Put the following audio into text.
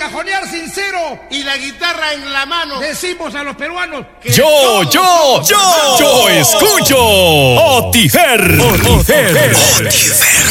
cajonear sincero y la guitarra en la mano, decimos a los peruanos que yo escucho Otifer.